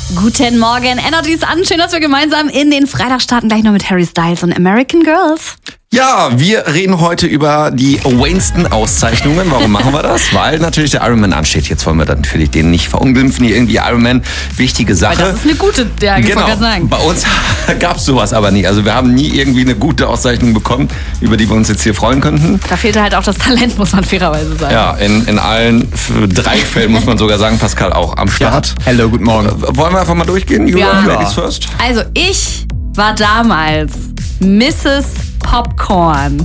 Guten Morgen, Energy ist an. Schön, dass wir gemeinsam in den Freitag starten. Gleich noch mit Harry Styles und American Girls. Ja, wir reden heute über die Winston-Auszeichnungen. Warum machen wir das? Weil natürlich der Ironman ansteht. Jetzt wollen wir dann natürlich den nicht verunglimpfen. Hier irgendwie Ironman, wichtige Sache. Weil das ist eine gute, ja, ich wollte gerade sagen. Bei uns gab es sowas aber nicht. Also wir haben nie irgendwie eine gute Auszeichnung bekommen, über die wir uns jetzt hier freuen könnten. Da fehlte halt auch das Talent, muss man fairerweise sagen. Ja, in allen 3 Fällen muss man sogar sagen, Pascal auch am Start. Ja. Hello, guten Morgen. Wollen wir einfach mal durchgehen? Julia, Ladies first. Also ich war damals Mrs. Popcorn.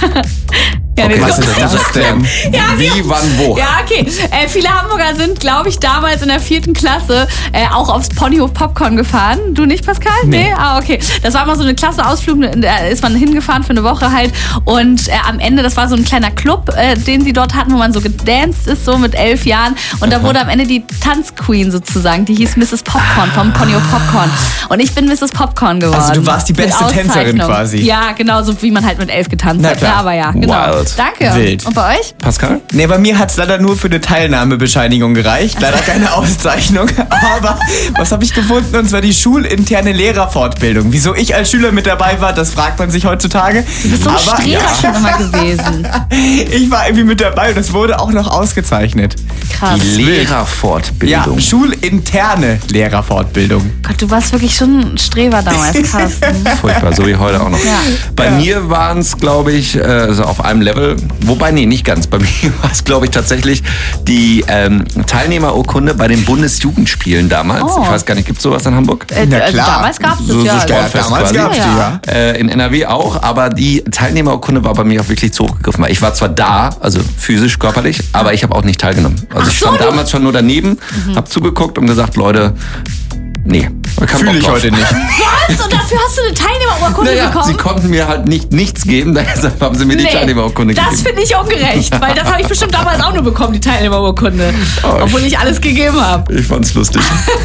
Ja, Okay, was ist das denn? Ja, Wie, wann, wo? Ja, okay. Viele Hamburger sind, glaube ich, damals in der 4. Klasse auch aufs Ponyhof Popcorn gefahren. Du nicht, Pascal? Nee? Ah, okay. Das war mal so eine Klasseausflug, da ist man hingefahren für eine Woche halt. Und am Ende, das war so ein kleiner Club, den sie dort hatten, wo man so gedanced ist, so mit 11 Jahren. Und da wurde am Ende die Tanzqueen sozusagen, die hieß Mrs. Popcorn vom Ponyhof Popcorn. Und ich bin Mrs. Popcorn geworden. Also du warst die beste Mit Tänzerin Auszeichnung. quasi. Ja, genau, so wie man halt mit 11 getanzt Na hat. klar. Ja, aber ja, genau. Wild. Danke. Wild. Und bei euch? Pascal? Nee, bei mir hat es leider nur für eine Teilnahmebescheinigung gereicht. Leider keine Auszeichnung. Aber was habe ich gefunden? Und zwar die schulinterne Lehrerfortbildung. Wieso ich als Schüler mit dabei war, das fragt man sich heutzutage. Du bist so ein Streber schon immer gewesen. Ich war irgendwie mit dabei und es wurde auch noch ausgezeichnet. Krass. Die Ja, Lehrerfortbildung. schulinterne Lehrerfortbildung. Gott, du warst wirklich schon ein Streber damals, krass. Furchtbar, so wie heute auch noch. Ja. Bei mir waren es, glaube ich, so auf einem Level, wobei, nee, nicht ganz. Bei mir war es, glaube ich, tatsächlich die Teilnehmerurkunde bei den Bundesjugendspielen damals. Oh. Ich weiß gar nicht, gibt es sowas in Hamburg? Na klar. Damals gab es So- es ja. so Sportfest damals quasi. gab's die, Ja. ja. In NRW auch, aber die Teilnehmerurkunde war bei mir auch wirklich zu hoch gegriffen. Weil ich war zwar da, also physisch, körperlich, aber ich habe auch nicht teilgenommen. Also ich so, stand du- damals schon nur daneben, habe zugeguckt und gesagt, Leute, nee. Fühle ich heute nicht. Was? Und dafür hast du eine Teilnehmerurkunde Naja, bekommen? sie konnten mir halt nichts geben, deshalb haben sie mir die Teilnehmerurkunde gegeben. Das finde ich ungerecht, weil das habe ich bestimmt damals auch nur bekommen, die Teilnehmerurkunde. Obwohl ich alles gegeben habe. Ich fand's lustig.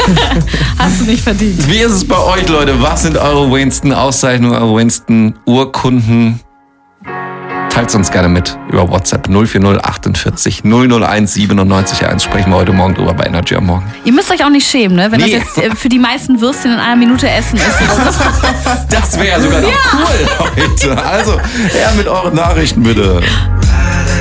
Hast du nicht verdient. Wie ist es bei euch, Leute? Was sind eure Winston-Auszeichnungen, eure Winston-Urkunden? Teilt uns gerne mit über WhatsApp 040 48 001 97 1. Sprechen wir heute Morgen drüber bei Energy am Morgen. Ihr müsst euch auch nicht schämen, ne? Wenn Nee. das jetzt für die meisten Würstchen in einer Minute essen ist. Das wäre sogar noch cool heute. Also, her mit euren Nachrichten bitte.